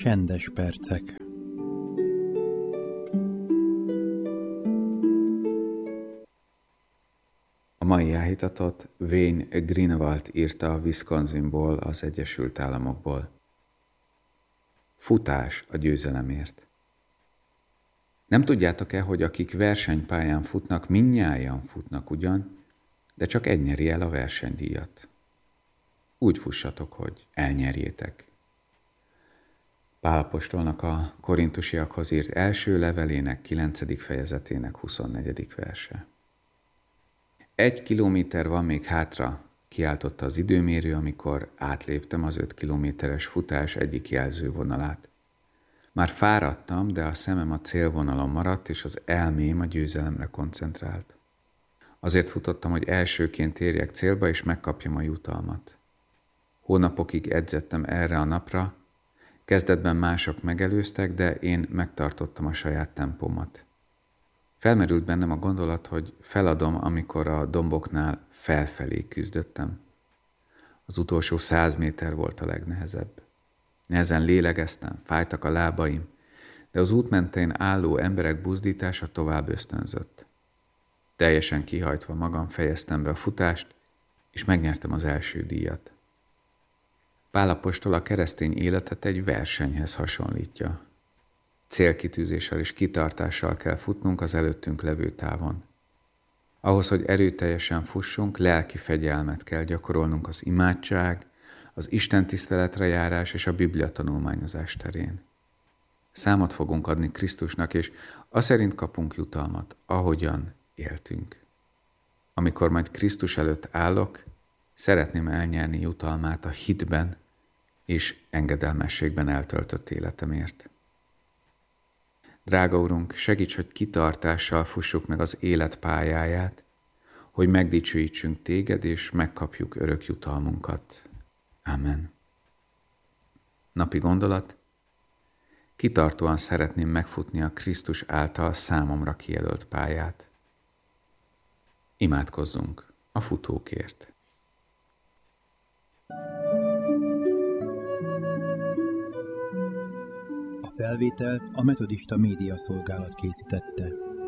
Csendes percek. A mai áhítatot Wayne Greenwald írta a Wisconsinból, az Egyesült Államokból. Futás a győzelemért. Nem tudjátok-e, hogy akik versenypályán futnak, mindnyájan futnak ugyan, de csak egy nyeri el a versenydíjat. Úgy fussatok, hogy elnyerjétek. Pál apostolnak a korintusiakhoz írt első levelének 9. fejezetének 24. verse. 1 kilométer van még hátra, kiáltotta az időmérő, amikor átléptem az 5 kilométeres futás egyik jelzővonalát. Már fáradtam, de a szemem a célvonalon maradt, és az elmém a győzelemre koncentrált. Azért futottam, hogy elsőként érjek célba, és megkapjam a jutalmat. Hónapokig edzettem erre a napra, kezdetben mások megelőztek, de én megtartottam a saját tempómat. Felmerült bennem a gondolat, hogy feladom, amikor a domboknál felfelé küzdöttem. Az utolsó 100 méter volt a legnehezebb. Nehezen lélegeztem, fájtak a lábaim, de az út mentén álló emberek buzdítása tovább ösztönzött. Teljesen kihajtva magam fejeztem be a futást, és megnyertem az első díjat. Pál apostol a keresztény életet egy versenyhez hasonlítja. Célkitűzéssel és kitartással kell futnunk az előttünk levő távon. Ahhoz, hogy erőteljesen fussunk, lelki fegyelmet kell gyakorolnunk az imádság, az istentiszteletre járás és a Biblia tanulmányozás terén. Számot fogunk adni Krisztusnak, és aszerint kapunk jutalmat, ahogyan éltünk. Amikor majd Krisztus előtt állok, szeretném elnyerni jutalmát a hitben és engedelmességben eltöltött életemért. Drága Urunk, segíts, hogy kitartással fussuk meg az élet pályáját, hogy megdicsőítsünk Téged, és megkapjuk örök jutalmunkat. Amen. Napi gondolat: kitartóan szeretném megfutni a Krisztus által számomra kijelölt pályát. Imádkozzunk a futókért. A felvételt a Metodista Média Szolgálat készítette.